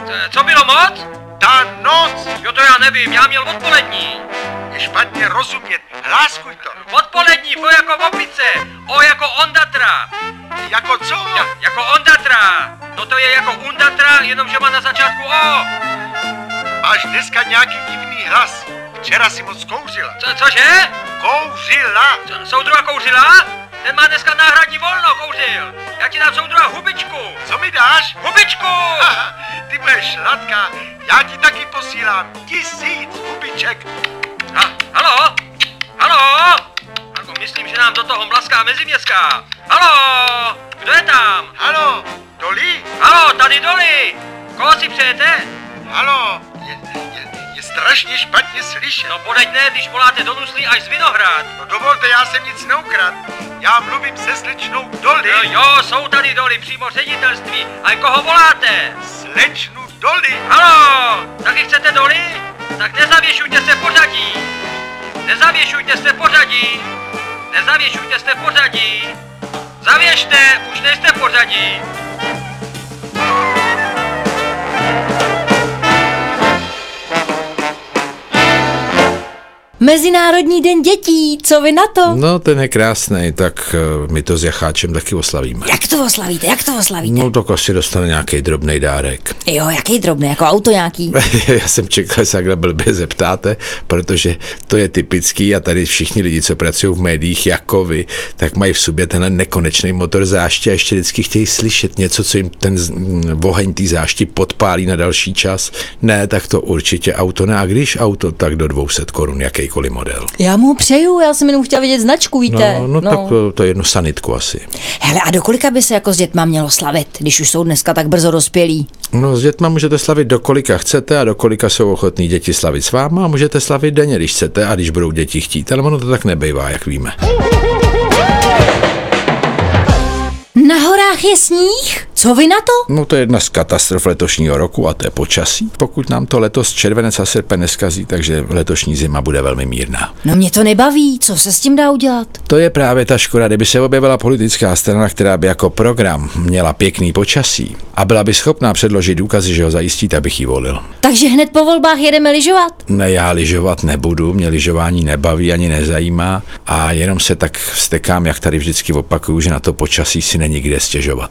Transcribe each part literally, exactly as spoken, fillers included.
Co bylo moc? Ta noc! Jo, to já nevím, já měl odpolední. Je špatně rozumět, hláskuj to. Odpolední, V jako opice, O jako ondatra. Jako co? Ja, jako ondatra. No to je jako undatra, jenomže má na začátku O. Máš dneska nějaký divný hlas. Včera si moc kouřila. Co, cože? Kouřila! Co, soudruha kouřila? Ten má dneska náhradní volno, kouřil. Já ti dám soudruha hubičku. Co mi dáš? Hubičku! Aha, ty budeš sladká. Já ti taky posílám tisíc hubiček. Ha, halo? Halo? Jako myslím, že nám do toho mlaská meziměstská. Halo? Kdo je tam? Halo, Doli? Halo, tady Doli. Koho si přejete? Halo, je, je, je strašně špatně slyšet. No podeď ne, když voláte do Nuslí až z Vinohrad. No dovolte, já jsem nic neukradl. Já mluvím se slečnou Doli. Jo, jo, jsou tady Doli, přímo ředitelství. A koho voláte? Slečnu Doli. Halo, taky chcete Doli? Tak nezavěšujte se v pořadí. Nezavěšujte se v pořadí. Nezavěšujte se v pořadí. Zavěšte, už nejste v pořadí. Mezinárodní den dětí, co vy na to? No, ten je krásný, tak uh, my to s Jacháčem taky oslavíme. Jak to oslavíte, jak to oslavíte? No, tak asi dostane nějaký drobný dárek. Jo, jaký drobný, jako auto nějaký. Já jsem čekal, že se takhle blbě zeptáte, protože to je typický a tady všichni lidi, co pracují v médiích jako vy, tak mají v sobě tenhle nekonečný motor záště a ještě vždycky chtějí slyšet něco, co jim ten oheň té zášti podpálí na další čas. Ne, tak to určitě auto ne, a když auto, tak do dvě stě korun, jakýkoliv model. Já mu přeju, já jsem jenom chtěla vidět značku, víte. No, no, no. tak to, to je jednu sanitku asi. Hele, a do kolika by se jako s dětma mělo slavit, když už jsou dneska tak brzo dospělí? No, s dětma můžete slavit do kolika chcete a do kolika jsou ochotní děti slavit s váma a můžete slavit denně, když chcete a když budou děti chtít, ale ono to tak nebejvá, jak víme. Na horách je sníh? Co vy na to? No, to je jedna z katastrof letošního roku a to je počasí. Pokud nám to letos červenec a srpen neskazí, takže letošní zima bude velmi mírná. No mě to nebaví, co se s tím dá udělat? To je právě ta škoda, kdyby se objevila politická strana, která by jako program měla pěkný počasí a byla by schopná předložit důkazy, že ho zajistí, abych ji volil. Takže hned po volbách jedeme lyžovat? Ne, já lyžovat nebudu, mě lyžování nebaví ani nezajímá a jenom se tak vztekám, jak tady vždycky opakuju, že na to počasí si není kde stěžovat.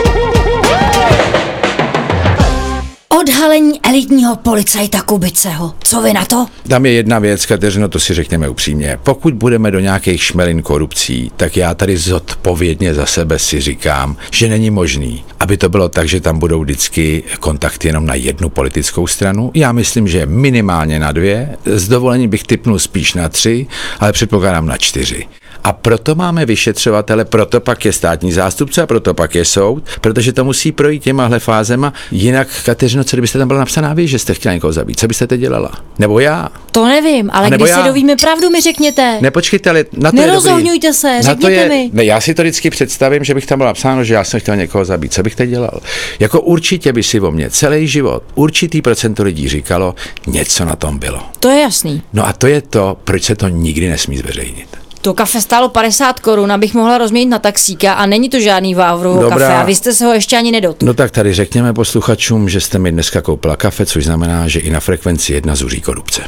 Odhalení elitního policajta Kubiceho. Co vy na to? Tam je jedna věc, Kateřino, to si řekněme upřímně. Pokud budeme do nějakých šmelin korupcí, tak já tady zodpovědně za sebe si říkám, že není možný, aby to bylo tak, že tam budou vždycky kontakty jenom na jednu politickou stranu. Já myslím, že minimálně na dvě. S dovolením bych tipnul spíš na tři, ale předpokládám na čtyři. A proto máme vyšetřovatele, proto pak je státní zástupce a proto pak je soud, protože to musí projít těmahle fázema. Jinak, Kateřino, co kdybyste tam byla napsaná vy, že jste chtěla někoho zabít? Co byste teď dělala? Nebo já? To nevím, ale když já? se dovíme pravdu, mi řekněte. Nepočkejte, ale na to Nerozohňujte je se, řekněte je, mi. Ne, já si to vždycky představím, že bych tam byla napsáno, že já jsem chtěla někoho zabít. Co bych teď dělal? Jako určitě by si o mě celý život, určitý procento lidí říkalo, něco na tom bylo. To je jasný. No a to je to, proč se to nikdy nesmí zveřejnit. To kafe stálo padesát korun, abych mohla rozměnit na taxíka a není to žádný Vávrovo kafe a vy jste se ho ještě ani nedotl. No tak tady řekněme posluchačům, že jste mi dneska koupila kafe, což znamená, že i na frekvenci jedna zuří korupce.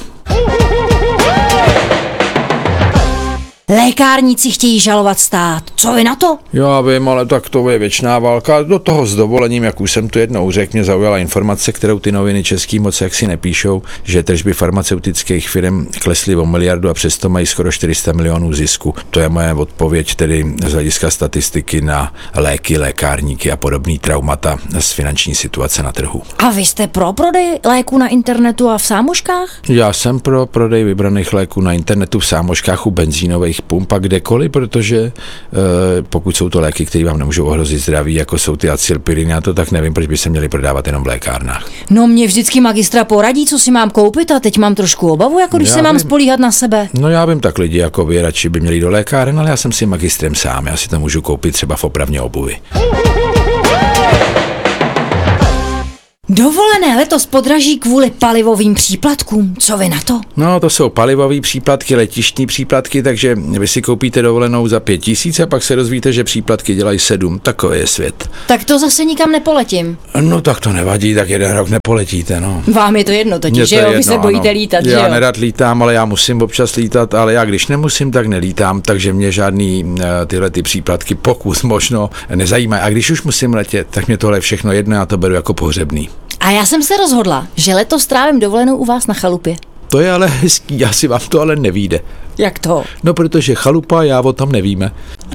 Lékárníci chtějí žalovat stát. Co vy na to? Já vím, ale tak to je věčná válka. Do toho s dovolením, jak už jsem tu jednou řekl, mě zaujala informace, kterou ty noviny český moc jaksi nepíšou, že tržby farmaceutických firm klesly o miliardu a přesto mají skoro čtyři sta milionů zisku. To je moje odpověď tedy z hlediska statistiky na léky, lékárníky a podobný traumata z finanční situace na trhu. A vy jste pro prodej léků na internetu a v sámoškách? Já jsem pro prodej vybraných léků na internetu, v sámoškách, u benzínových pump a kdekoliv, protože e, pokud jsou to léky, které vám nemůžou ohrozit zdraví, jako jsou ty acylpiriny a to, tak nevím, proč by se měly prodávat jenom v lékárnách. No mě vždycky magistra poradí, co si mám koupit a teď mám trošku obavu, jako když já se mám vím. spolíhat na sebe. No já vím, tak lidi jako vy radši by měli do lékáren, ale já jsem si magistrem sám, já si to můžu koupit třeba v opravně obuvi. Dovolené letos podraží kvůli palivovým příplatkům. Co vy na to? No, to jsou palivové příplatky, letištní příplatky, takže vy si koupíte dovolenou za pět tisíc a pak se dozvíte, že příplatky dělají sedm. Takový je svět. Tak to zase nikam nepoletím. No tak to nevadí, tak jeden rok nepoletíte, no. Vám je to jedno totiž, že jo? Vy jedno, se bojíte ano. lítat, že já jo? nerad lítám, ale já musím občas lítat, ale já když nemusím, tak nelítám, takže mě žádný uh, tyhle ty příplatky pokud možno nezajímají. A když už musím letět, tak mě tohle je všechno jedno, já to beru jako pohřebný. A já jsem se rozhodla, že letos strávím dovolenou u vás na chalupě. To je ale hezký, asi vám to ale nevyjde. Jak to? No, protože chalupa, já o tom nevíme.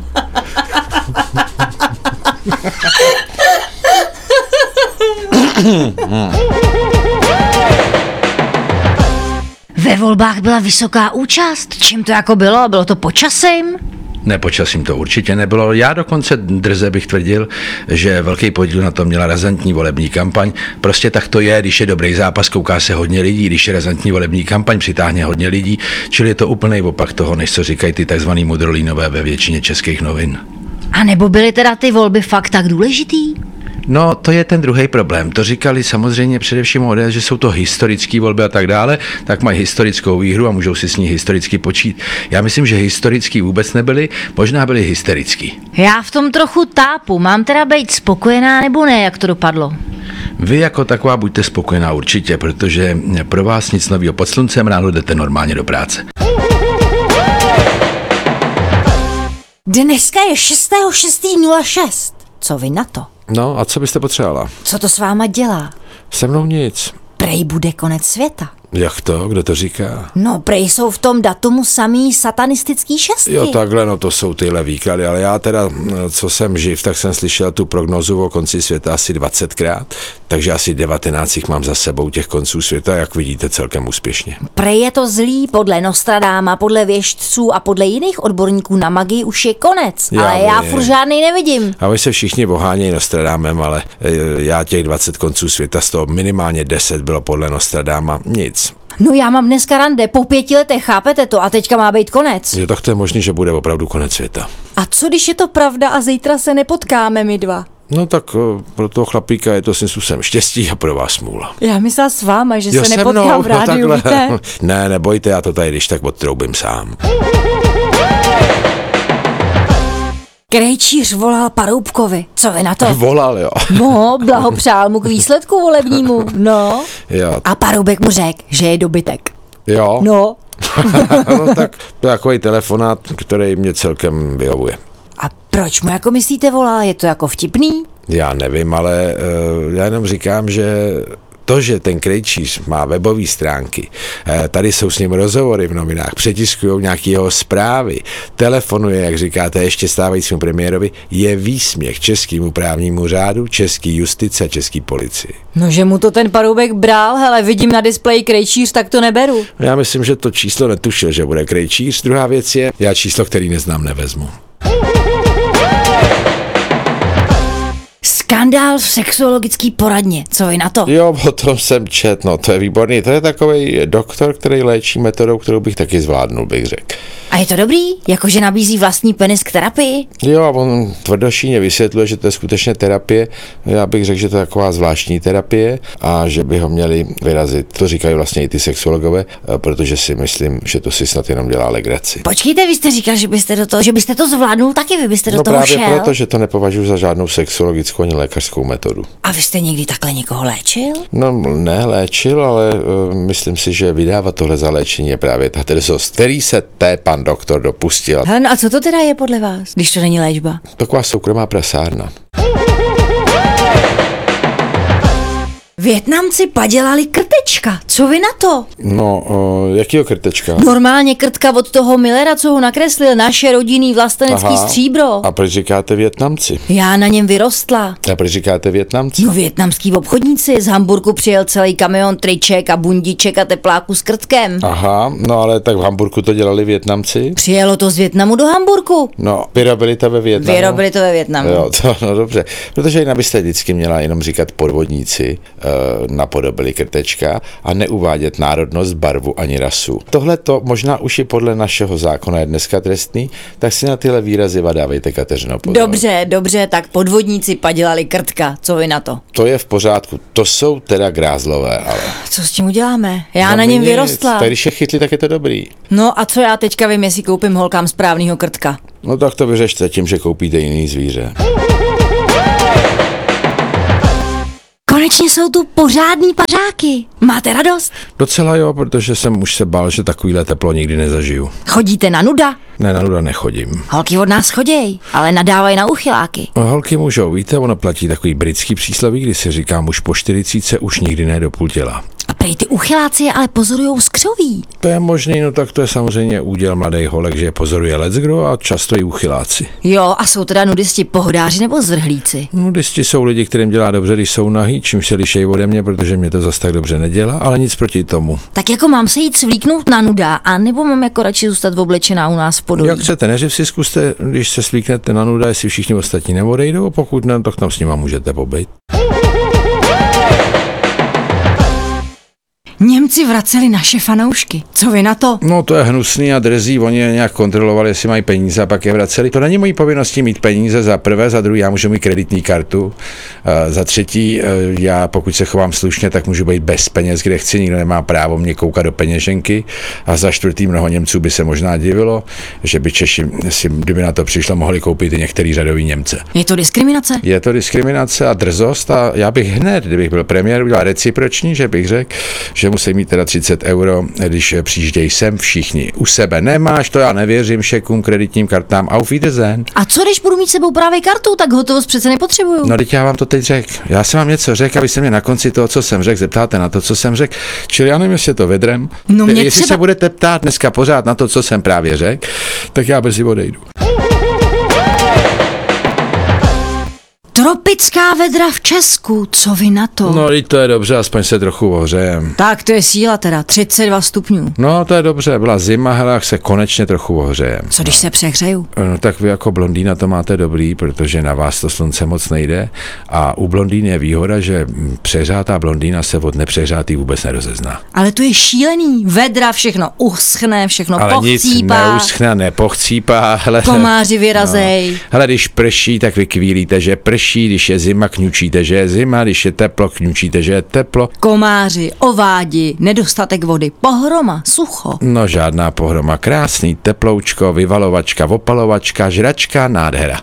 Ve volbách byla vysoká účast. Čím to jako bylo? Bylo to počasím? Ne, počasím to určitě nebylo. Já dokonce drze bych tvrdil, že velký podíl na tom měla razantní volební kampaň. Prostě tak to je, když je dobrý zápas, kouká se hodně lidí, když je razantní volební kampaň, přitáhne hodně lidí, čili je to úplný opak toho, než co říkají ty takzvaný mudrolínové ve většině českých novin. A nebo byly teda ty volby fakt tak důležitý? No, to je ten druhý problém. To říkali samozřejmě především O D S, že jsou to historické volby a tak dále, tak mají historickou výhru a můžou si s ní historicky počít. Já myslím, že historický vůbec nebyly, možná byly hysterický. Já v tom trochu tápu. Mám teda být spokojená nebo ne, jak to dopadlo? Vy jako taková buďte spokojená určitě, protože pro vás nic nového pod sluncem, ráno jdete normálně do práce. Dneska je šestého šestého nula šest. Co vy na to? No a co byste potřebovala? Co to s váma dělá? Se mnou nic. Prej bude konec světa. Jak to? Kdo to říká? No, prej jsou v tom datumu samý satanistický šestky. Jo, takhle, no to jsou tyhle výklady, ale já teda, co jsem živ, tak jsem slyšel tu prognozu o konci světa asi dvacetkrát, takže asi devatenáct jich mám za sebou těch konců světa, jak vidíte, celkem úspěšně. Prej je to zlý, podle Nostradáma, podle věštců a podle jiných odborníků na magii už je konec, Já ale já vím. furt žádnej nevidím. A my se všichni ohánějí Nostradámem, ale e, já těch dvacet konců světa, z toho minimálně deset bylo podle Nostradáma, nic. No já mám dneska rande po pěti letech, chápete to? A teďka má být konec. Jo, tak to je možný, že bude opravdu konec světa. A co když je to pravda a zítra se nepotkáme my dva? No tak o, pro toho chlapíka je to svým způsobem štěstí a pro vás smůla. Já myslela s váma, že Jo, se se nepotkám mnou, v rádiu, no víte? Ne, nebojte, já to tady když tak odtroubím sám. Krejčíř volal Paroubkovi. Co vy na to? Volal, jo. No, blahopřál mu k výsledku volebnímu. No. Jo. A Paroubek mu řekl, že je dobytek. Jo. No. No tak to je takový telefonát, který mě celkem vyhovuje. A proč mu jako myslíte volal? Je to jako vtipný? Já nevím, ale uh, já jenom říkám, že to, že ten krejčíř má webové stránky, tady jsou s ním rozhovory v novinách, přetiskujou nějaké jeho zprávy, telefonuje, jak říkáte, ještě stávajícímu premiérovi, je výsměch českému právnímu řádu, český justice a český policii. No, že mu to ten Paroubek bral, hele, vidím na displeji krejčíř, tak to neberu. Já myslím, že to číslo netušil, že bude krejčíř. Druhá věc je, já číslo, který neznám, nevezmu. Skandál v sexuologický poradně. Co vy na to? Jo, o tom jsem čet, no to je výborný. To je takový doktor, který léčí metodou, kterou bych taky zvládnul, bych řekl. A je to dobrý? Jakože nabízí vlastní penis k terapii? Jo, a on tvrdošíně vysvětluje, že to je skutečně terapie. Já bych řekl, že to je taková zvláštní terapie a že by ho měli vyrazit. To říkají vlastně i ty sexuologové, protože si myslím, že to si snad jenom dělá legraci. Počkejte, vy jste říkal, že byste do toho, že byste to zvládnul taky, vy byste do No toho právě šel. proto, že to nepovažuji za žádnou sexuologickou ani lékařskou metodu. A vy jste někdy takhle někoho léčil? No ne léčil, ale uh, myslím si, že vydávat tohle za léčení je právě ta drzost, který se té pan doktor dopustil. Helen, a co to teda je podle vás, když to není léčba? Taková soukromá prasárna. Vietnamci padělali krtečka. Co vy na to? No, o, jakýho krtečka? Normálně krtka od toho Millera, co ho nakreslil, naše rodinný vlastenecký Aha. stříbro. A proč říkáte Vietnamci? Já na něm vyrostla. A proč říkáte Vietnamci? No, vietnamský obchodníci, z Hamburku přijel celý kamion triček a bundíček a tepláků s krtkem. Aha, no ale tak v Hamburku to dělali Vietnamci? Přijelo to z Vietnamu do Hamburku. No, vyrobili to ve Vietnamu? Vyrobili to ve Vietnamu. Jo, to, no dobře, protože jinak byste vždycky měla jenom říkat podvodníci, napodobili krtečka a neuvádět národnost, barvu ani rasu. Tohle to možná už i podle našeho zákona je dneska trestný, tak si na tyhle výrazy vadávejte, Kateřino, pozor. Dobře, dobře, tak podvodníci padělali krtka, co vy na to? To je v pořádku, to jsou teda grázlové, ale... Co s tím uděláme? Já no na něm nic, vyrostla. Tak když je chytli, tak je to dobrý. No a co já teďka vím, jestli koupím holkám správnýho krtka? No tak to vyřešte tím, že koupíte jiný zvíře. Konečně jsou tu pořádný pařáky. Máte radost? Docela jo, protože jsem už se bál, že takovýhle teplo nikdy nezažiju. Chodíte na nuda? Ne, na nuda nechodím. Holky od nás choděj, ale nadávají na uchyláky. No, holky můžou, víte, ono platí takový britský přísloví, kdy si říká muž po čtyřicítce už nikdy ne do půl těla. A prej ty uchyláci je ale pozorujou skřoví. To je možný, no tak to je samozřejmě úděl mladých holek, že je pozoruje leckdo a často i uchyláci. Jo, a jsou teda nudisti pohodáři nebo zvrhlíci? Nudisti jsou lidi, kterým dělá dobře, když jsou nahý, čímž se lišejí ode mě, protože mě to zas tak dobře nedělá, ale nic proti tomu. Tak jako mám se jít svlíknout na nuda, a nebo mám jako radši zůstat oblečená u nás v Podolí? Jak chcete, než si zkuste, když se svlíknete na nuda, jestli všichni ostatní neodejdou, pokud ne, tak tam s nima můžete pobejt. Němci vraceli naše fanoušky. Co vy na to? No to je hnusný a drzí, oni je nějak kontrolovali, jestli mají peníze a pak je vraceli. To není mojí povinností mít peníze za prvé, za druhé já můžu mít kreditní kartu, uh, za třetí uh, já pokud se chovám slušně, tak můžu být bez peněz, kde chci, nikdo nemá právo mě koukat do peněženky a za čtvrtý mnoho Němců by se možná divilo, že by Češi, si, kdyby na to přišlo, mohli koupit i některý řadový Němce. Je to diskriminace? Je to diskriminace a drzost a já bych hned, kdybych byl premiér, udělal reciproční, že bych řekl, že musí mít teda třicet euro, když přijíždějí sem všichni. U sebe nemáš, to já nevěřím šekům, kreditním kartám, auf Wiedersehen. A co když budu mít sebou právě kartu, tak hotovost přece nepotřebuju. No teď já vám to teď řekl. Já jsem vám něco řekl a vy se mě na konci toho, co jsem řekl, zeptáte na to, co jsem řekl. Čili já nevím, jestli je to vedrem. No mě jestli třeba... se budete ptát dneska pořád na to, co jsem právě řekl, tak já brzy odejdu. Tropická vedra v Česku, co vy na to? No, teď to je dobře, aspoň se trochu ohřejem. Tak to je síla teda, třicet dva stupňů. No, to je dobře, byla zima, hele, se konečně trochu ohřejem. Co když se přehřeju? No, tak vy jako blondýna to máte dobrý, protože na vás to slunce moc nejde a u blondýny je výhoda, že přehřátá blondýna se od nepřehřátý vůbec nerozezná. Ale to je šílený, vedra, všechno uschne, všechno ale pochcípá. Ale nic neuschne, nepochcípá. Hele, komáři vyrazej. No. Hele, když prší, tak vy kvílíte, že prší, když je zima, kňučíte, že je zima, když je teplo, kňučíte, že je teplo. Komáři, ovádi, nedostatek vody, pohroma, sucho. No žádná pohroma, krásný teploučko, vyvalovačka, opalovačka, žračka, nádhera.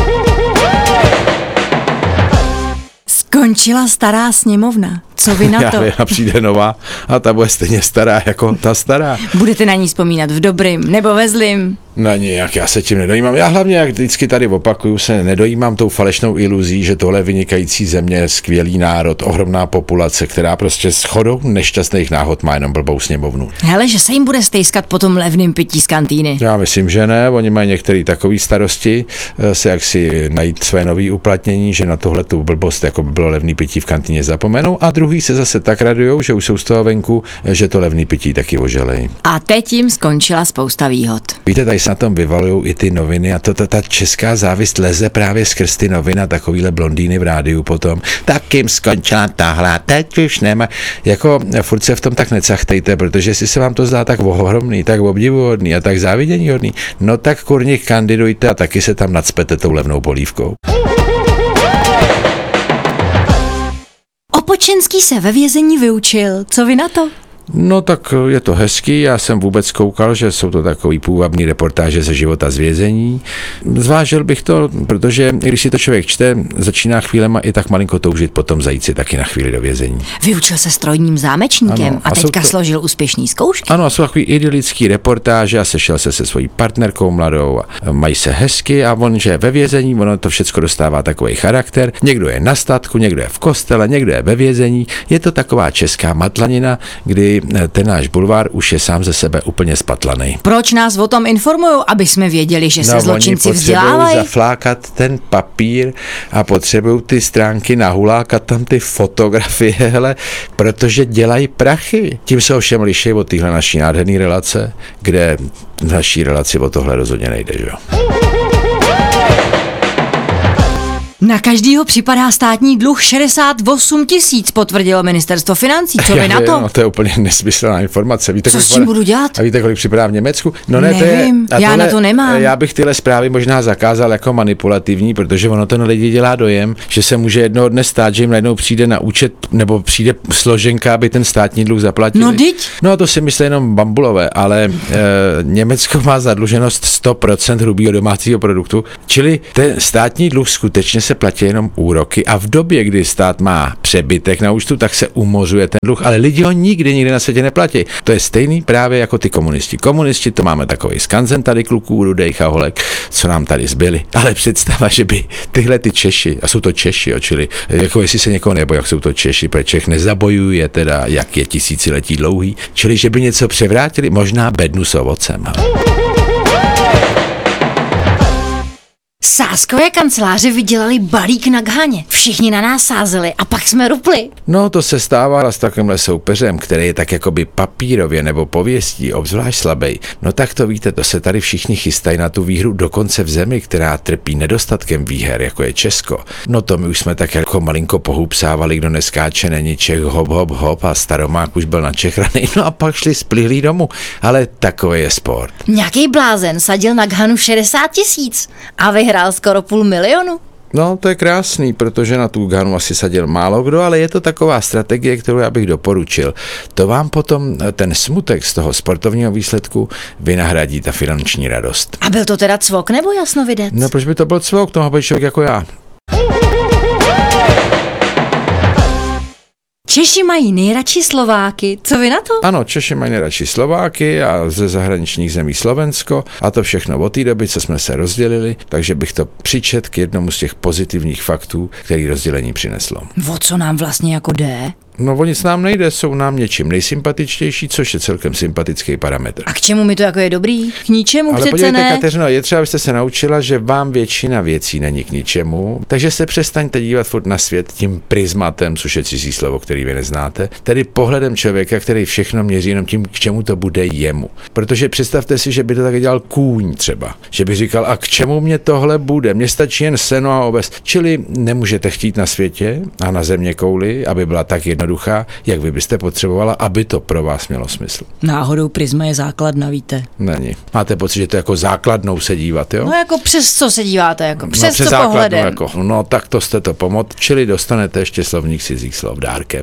Skončila stará sněmovna. Co vy na to? Já vím, a přijde nová a ta bude stejně stará jako ta stará. Budete na ní vzpomínat v dobrým nebo ve zlým? No nějak, já se tím nedojímám. Já hlavně, jak vždycky tady opakuju, se nedojímám tou falešnou iluzí, že tohle je vynikající země, skvělý národ, ohromná populace, která prostě s chodou nešťastných náhod má jenom blbou sněmovnu. Hele, že se jim bude stejskat po tom levným pití z kantýny. Já myslím, že ne, oni mají některé takové starosti, se jak si najít své nové uplatnění, že na tohle tu blbost, jako by bylo levný pití v kantýně, zapomenou, a druhý se zase tak radujou, že už jsou z toho venku, že to levný pití taky oželej. A teď jim skončila spousta výhod. Víte, tady se na tom vyvalují i ty noviny a to, to, ta česká závist leze právě skrz ty noviny a takovýhle blondýny v rádiu potom. Tak jim skončila tahle, teď už nemá. Jako furt se v tom tak necachtejte, protože jestli se vám to zdá tak ohromný, tak obdivuhodný a tak záviděníhodný, no tak kurně kandidujte a taky se tam nacpete tou levnou polívkou. Opočenský se ve vězení vyučil. Co vy na to? No tak je to hezký, já jsem vůbec koukal, že jsou to takový půvabný reportáže ze života z vězení. Zvážil bych to, protože když si to člověk čte, začíná chvílema i tak malinko toužit potom zajít si taky na chvíli do vězení. Vyučil se strojním zámečníkem. Ano, a, a teďka to... složil úspěšný zkoušky. Ano, a jsou takový idylický reportáže a sešel se se svojí partnerkou mladou a mají se hezky a on, že ve vězení, ono to všecko dostává takový charakter. Někdo je na statku, někdo je v kostele, někdo je ve vězení. Je to taková česká matlanina, kdy ten náš bulvár už je sám ze sebe úplně spatlaný. Proč nás o tom informují, aby jsme věděli, že se no, zločinci oni vzdělávají? Zaflákat ten papír a potřebují ty stránky nahulákat tam ty fotografie, hele, protože dělají prachy. Tím se ovšem liší od téhle naší nádherné relace, kde v naší relaci o tohle rozhodně nejde, že jo. Na každýho připadá státní dluh šedesát osm tisíc, potvrdilo ministerstvo financí. Co vy na to? No, to je úplně nesmyslná informace. Víte, Co s tím budu dělat? A víte, kolik připadá v Německu? No ne, Nevím, to je, já tohle, na to nemám. Já bych tyhle zprávy možná zakázal jako manipulativní, protože ono to na lidi dělá dojem, že se může jednoho dne stát, že jim najednou přijde na účet nebo přijde složenka, aby ten státní dluh zaplatili. No dyť. No to si myslí jenom bambulové, ale e, Německo má zadluženost sto procent hrubého domácího produktu, čili ten státní dluh skutečně se platí jenom úroky a v době, kdy stát má přebytek na účtu, tak se umořuje ten dluh, ale lidi ho nikdy, nikdy na světě neplatí. To je stejný právě jako ty komunisti. Komunisti, to máme takový skanzen tady kluků, rudejch a holek, co nám tady zbyli. Ale představa, že by tyhle ty Češi, a jsou to Češi, jo, čili jako jestli se někoho nebo jak jsou to Češi, protože Čech nezabojuje teda, jak je tisíciletí dlouhý, čili že by něco převrátili, možná bednu s ovocem. Sázkové kanceláře vydělali balík na Ghaně. Všichni na nás sázeli a pak jsme rupli. No to se stává s takovýmhle soupeřem, který je tak jakoby papírově nebo pověstí obzvlášť slabý. No tak to víte, to se tady všichni chystají na tu výhru dokonce v zemi, která trpí nedostatkem výher, jako je Česko. No to my už jsme tak jako malinko pohupsávali, kdo neskáče, není Čech, hop, hop, hop a staromák už byl na Čechrany, no a pak šli splihlí domů, ale takový je sport. Nějaký blázen sadil na Ghanu šedesát tisíc a vyhrál skoro půl milionu. No, to je krásný, protože na tu Ghanu asi sadil málo kdo, ale je to taková strategie, kterou já bych doporučil. To vám potom ten smutek z toho sportovního výsledku vynahradí ta finanční radost. A byl to teda cvok nebo jasnovidec? No, proč by to byl cvok? To má být člověk jako já. Češi mají nejradši Slováky. Co vy na to? Ano, Češi mají nejradši Slováky a ze zahraničních zemí Slovensko a to všechno od té doby, co jsme se rozdělili, takže bych to přičet k jednomu z těch pozitivních faktů, který rozdělení přineslo. O co nám vlastně jako jde? No o nic nám nejde, jsou nám něčím nejsympatičtější, což je celkem sympatický parametr. A k čemu mi to jako je dobrý? K ničemu Ale přece podívejte, ne. Kateřino, je třeba, abyste se naučila, že vám většina věcí není k ničemu, takže se přestaňte dívat furt na svět tím prismatem, což je cizí slovo, který vy neznáte, tedy pohledem člověka, který všechno měří jenom tím, k čemu to bude jemu. Protože představte si, že by to tak dělal kůň třeba, že by říkal, a k čemu mě tohle bude, mně stačí jen seno a oves, čili nemůžete chtít na světě a na země kouli, aby byla tak jednoduchá, jak vy byste potřebovala, aby to pro vás mělo smysl. Náhodou prisma je základna, víte. Není. Máte pocit, že to jako základnou se dívat, jo? No jako přes co se díváte, jako přes, no, přes co základnu, pohledem. jako, no tak to jste to pomotčili, dostanete ještě slovník cizích slov dárkem.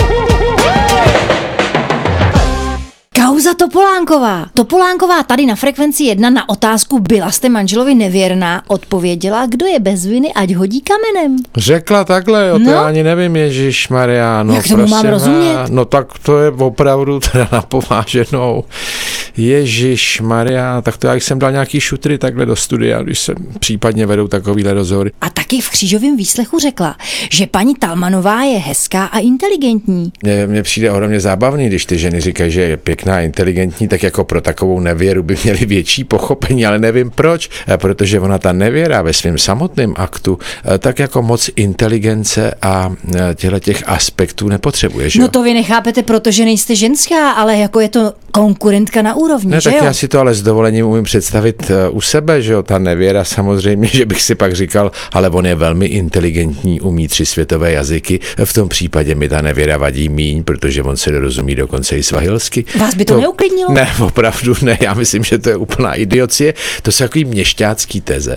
Kauza Topolánková. Topolánková tady na Frekvenci jedna na otázku byla jste manželovi nevěrná odpověděla, kdo je bez viny, ať hodí kamenem. Řekla takhle, jo, to No. já ani nevím, Ježišmarja, no Jak tomu mám prosím rozumět? vás, no tak to je opravdu teda napováženou. Ježišmarja, tak to já jsem dal nějaký šutry takhle do studia, když se případně vedou takovýhle rozhovory. A taky v křížovém výslechu řekla, že paní Talmanová je hezká a inteligentní. Mně, mně přijde ohromně zábavný, když ty ženy říkají, že je pěkná a inteligentní, tak jako pro takovou nevěru by měli větší pochopení, ale nevím proč, protože ona ta nevěra ve svém samotném aktu tak jako moc inteligence a těchto těch aspektů nepotřebuje, že No jo? to vy nechápete, protože nejste ženská, ale jako je to konkurentka na úrovni, Ne, že tak jo? já si to ale s dovolením umím představit uh, u sebe, že jo, ta nevěra samozřejmě, že bych si pak říkal, ale on je velmi inteligentní, umí tři světové jazyky, v tom případě mi ta nevěra vadí míň, protože on se dorozumí dokonce i svahilsky. Vás by to, to neuklidnilo? Ne, opravdu ne, já myslím, že to je úplná idiocie, to jsou takový měšťácký teze.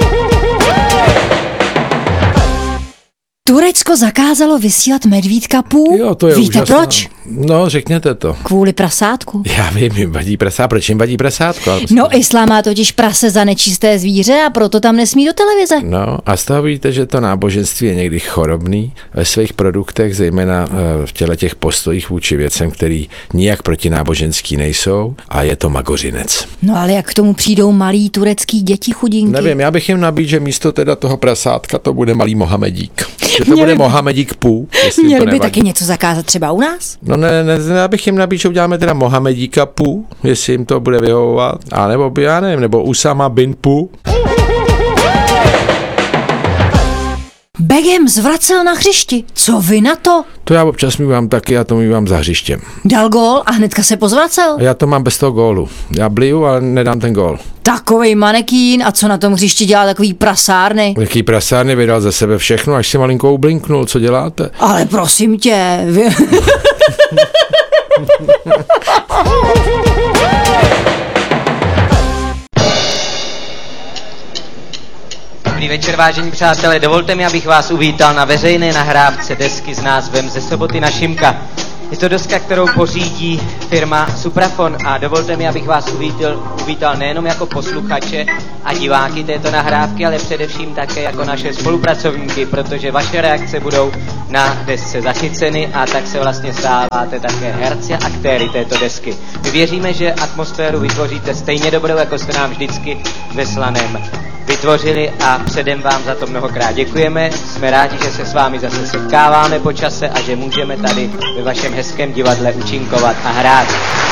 Turecko zakázalo vysílat medvídka pů. Jo, to je Víte úžasná. proč? No, řekněte to. Kvůli prasátku. Já vím, jim vadí prasá, proč jim vadí prasátko? Ale No, islám má totiž prase za nečisté zvíře a proto tam nesmí do televize. No a z toho víte, že to náboženství je někdy chorobný ve svých produktech, zejména v těle těch postojích vůči věcem, který nijak protináboženský nejsou a je to magořinec. No ale jak k tomu přijdou malí turecký děti chudinky? Nevím, já bych jim nabídl, že místo teda toho prasátka to bude malý Mohamedík. Že to Měli bude by- Mohamedík půl, jestli Měli to by nevadí. taky něco zakázat třeba u nás? No ne, ne, já bych jim nabídl, že uděláme teda Mohamedíka půl, jestli jim to bude vyhovovat, a nebo by, já nevím, nebo Usama bin půl. Begem zvracel na hřišti. Co vy na to? To já občas mívám taky, já to mívám za hřištěm. Dal gól a hnedka se pozvracel. A já to mám bez toho gólu. Já bliju, ale nedám ten gól. Takovej manekín, a co na tom hřišti dělá takový prasárny? Jaký prasárny, vydal ze sebe všechno, až si malinko ublinknul, co děláte? Ale prosím tě. Vy... Dobrý večer, vážení přátelé, dovolte mi, abych vás uvítal na veřejné nahrávce desky s názvem Ze soboty na Šimka. Je to deska, kterou pořídí firma Suprafon a dovolte mi, abych vás uvítal, uvítal nejenom jako posluchače a diváky této nahrávky, ale především také jako naše spolupracovníky, protože vaše reakce budou na desce zachyceny a tak se vlastně stáváte také herci a aktéry této desky. My věříme, že atmosféru vytvoříte stejně dobrou, jako jste nám vždycky ve Slaném vytvořili a předem vám za to mnohokrát děkujeme. Jsme rádi, že se s vámi zase setkáváme po čase a že můžeme tady ve vašem hezkém divadle účinkovat a hrát.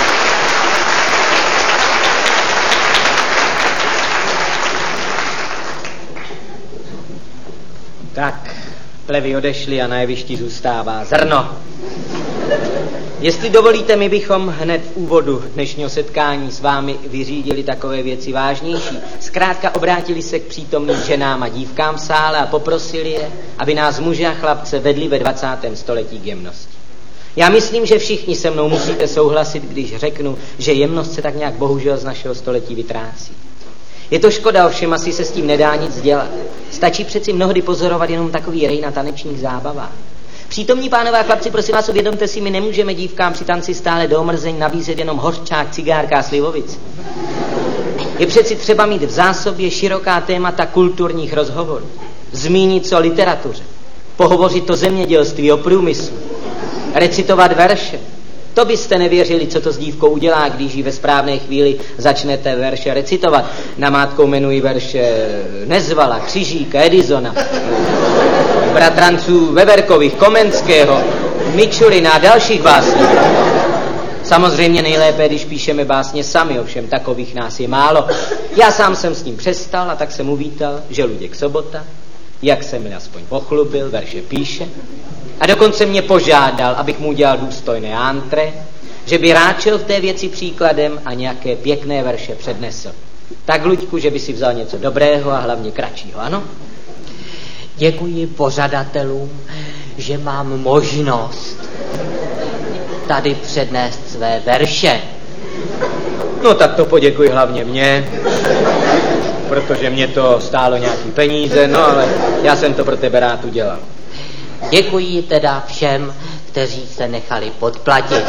Tak, plevy odešly a na jevišti zůstává zrno. Jestli dovolíte, my bychom hned v úvodu dnešního setkání s vámi vyřídili takové věci vážnější. Zkrátka obrátili se k přítomným ženám a dívkám v sále a poprosili je, aby nás muže a chlapce vedli ve dvacátém století k jemnosti. Já myslím, že všichni se mnou musíte souhlasit, když řeknu, že jemnost se tak nějak bohužel z našeho století vytrácí. Je to škoda, ovšem asi se s tím nedá nic dělat. Stačí přeci mnohdy pozorovat jenom takový rej na tanečních zábavách. Přítomní pánové a chlapci, prosím vás, uvědomte si, my nemůžeme dívkám při tanci stále do omrzení nabízet jenom hořčák, cigárka a slivovic. Je přeci třeba mít v zásobě široká témata kulturních rozhovorů. Zmínit se o literatuře, pohovořit o zemědělství, o průmyslu, recitovat verše. To byste nevěřili, co to s dívkou udělá, když ji ve správné chvíli začnete verše recitovat. Namátkou jmenují verše Nezvala, Křižíka, Edisona, bratranců Weberkových, Komenského, Mičurina a dalších básníků. Samozřejmě nejlépe, když píšeme básně sami, ovšem takových nás je málo. Já sám jsem s ním přestal a tak jsem uvítal, že Luděk Sobota, jak se mi aspoň pochlubil, verše píše. A dokonce mě požádal, abych mu udělal důstojné antré, že by ráčel v té věci příkladem a nějaké pěkné verše přednesl. Tak, Luďku, že by si vzal něco dobrého a hlavně kratšího, ano? Děkuji pořadatelům, že mám možnost tady přednést své verše. No tak to poděkuji hlavně mně, protože mě to stálo nějaký peníze, no ale já jsem to pro tebe rád udělal. Děkuji teda všem, kteří se nechali podplatit.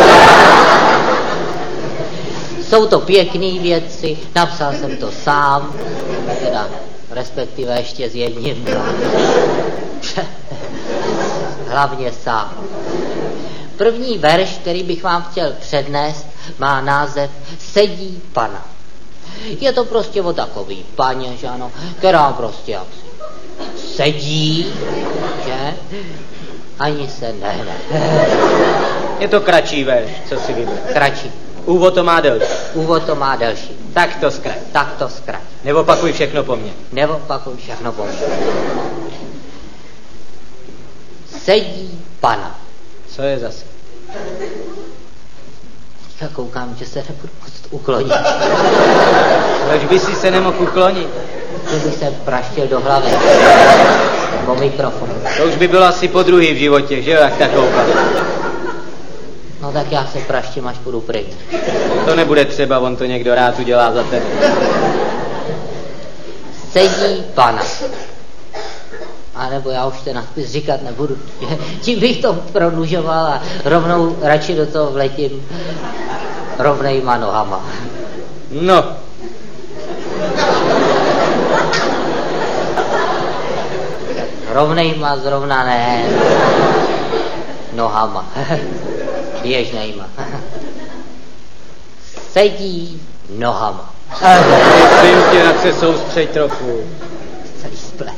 Jsou to pěkné věci, napsal jsem to sám, teda respektive ještě s jedním. Hlavně sám. První verš, který bych vám chtěl přednést, má název Sedí pana. Je to prostě o takový paně, že ano, která prostě jak sedí, že? Ani se nehne. Je to kratší verš, co si vybral? Kratší. Úvod to má delší. Úvod to má delší. Tak to zkrať. Tak to zkrať. Neopakuj všechno po mně. Neopakuj všechno po mně. Sedí pana. Co je zase? Já koukám, že se nebudu moct uklonit. Proč by si se nemohl uklonit? Že bych se praštil do hlavy. Po mikrofonu. To už by bylo asi po druhý v životě, že jo, jak tak koukal. No tak já se praštím, až půjdu pryč. To nebude třeba, on to někdo rád udělá za tebe. Sedí pana. A nebo já už ten nadpis říkat nebudu. Tím bych to prodlužoval a rovnou radši do toho vletím rovnejma nohama. No. Rovnejma zrovna ne. Nohama. Běžnejma. Sedí nohama. Prosím tě, tak se soustřeď trochu. Celý splet.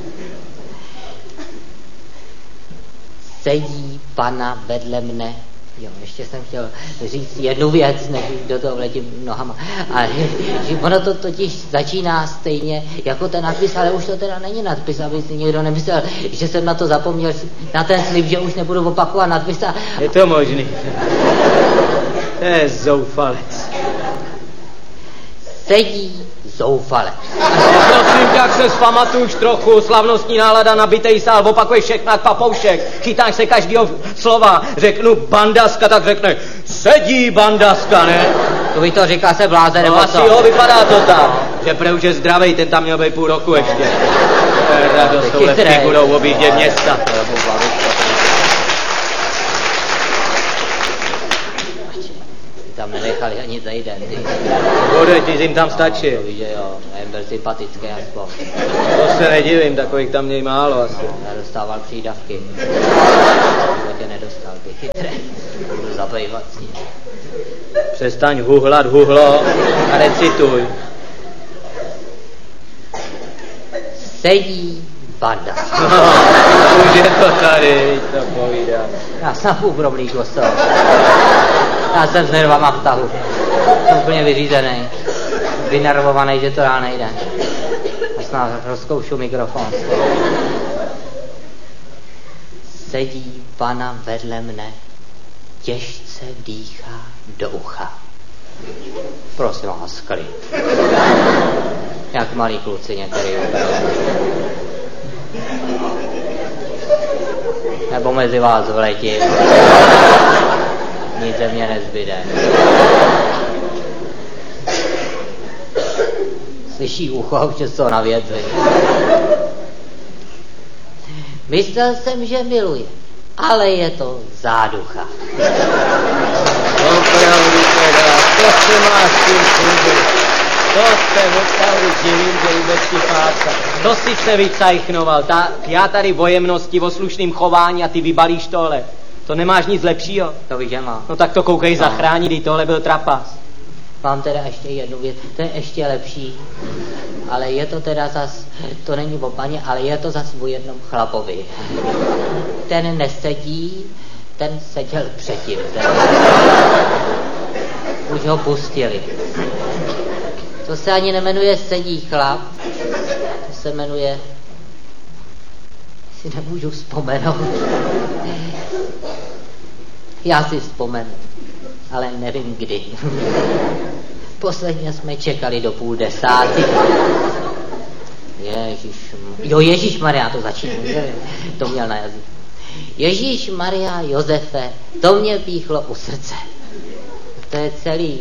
Sedí pana vedle mne Jo, ještě jsem chtěl říct jednu věc, než do toho vletím nohama. A že ono to totiž začíná stejně jako ten nadpis, ale už to teda není nadpis, aby si někdo nemyslel, že jsem na to zapomněl, na ten slib, že už nebudu opakovat nadpis. A... Je to možný. To je zoufalec. Sedí zoufalec. Prosím tě, jak se zpamatuj už trochu, slavnostní nálada, nabitej sál, opakuješ všechno jak papoušek, chytáš se každého slova, řeknu bandaska, tak řekne, sedí bandaska, ne? To by to říká se bláze, nebo No co? asi jo, vypadá to tak, že prej už je zdravej, ten tam měl být půl roku ještě. To je radost, tohle Chytrej. budou objíždět města. Tam nenechali ani za jeden, ty. Bude, ty jsi jim tam stačí. To víš, že jo, jen byl sympatický aspoň. To se nedivím, takových tam měj málo asi. Nedostával přídavky. Životě nedostal, ty chytré. Budu zabývat s ním. Přestaň huhlat huhlo a recituj. Sedí banda. Už je to tady, to povídá. Já jsem v problíku z toho. Já jsem s nervama v tahu. Jsem úplně vyřízený. Vynervovaný, že to dál nejde. A snad rozkoušu mikrofon. Sedí pana vedle mne, těžce dýchá do ucha. Prosím vás, klid. Jak malí kluci některý operou. Nebo mezi vás vletím. Nic ze mě nezbyde. Slyší ucho a už je to na věci. Myslel jsem, že miluje, ale je to záducha. Opravdu teda, to se máš tím slubit. To se opravdu divím, že vůbec ti pásá. To si se vycajchnoval, ta, já tady o jemnosti, o slušným chování a ty vybalíš tohle. To nemáš nic lepšího? To víš, že má. No tak to koukej No. zachránit, i tohle byl trapas. Mám teda ještě jednu věc, to je ještě lepší, ale je to teda zas, to není o paně, ale je to zas o jednom chlapovi. Ten nesedí, ten seděl předtím. Ten... Už ho pustili. To se ani nemenuje sedí chlap, to se jmenuje, si nemůžu vzpomenout. Já si vzpomenu, ale nevím kdy. Posledně jsme čekali do půl desáty. Ježíš, jo, Ježíš Maria, to začíná, to měl na jazyku. Ježíš Maria Josefe, to mě píchlo u srdce. To je celý.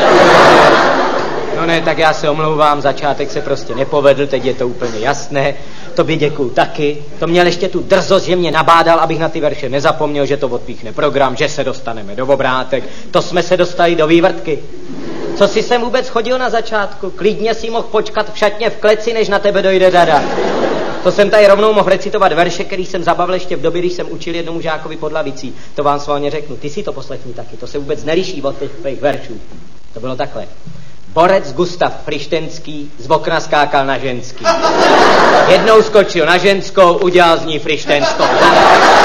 No ne, tak já se omlouvám, začátek se prostě nepovedl, teď je to úplně jasné. Tobě děkuju taky. To měl ještě tu drzost, že mě nabádal, abych na ty verše nezapomněl, že to odpíchne program, že se dostaneme do obrátek. To jsme se dostali do vývrtky. Co jsi sem vůbec chodil na začátku? Klidně si mohl počkat v šatně v kleci, než na tebe dojde řada. To jsem tady rovnou mohl recitovat verše, který jsem zabavil ještě v době, když jsem učil jednomu žákovi pod lavicí. To vám svalně řeknu. Ty si to poslechni taky, to se vůbec neliší od těch tvých veršů. To bylo takhle. Borec Gustav Frištenský z okna skákal na ženský. Jednou skočil na ženskou, udělal z ní frištenskou.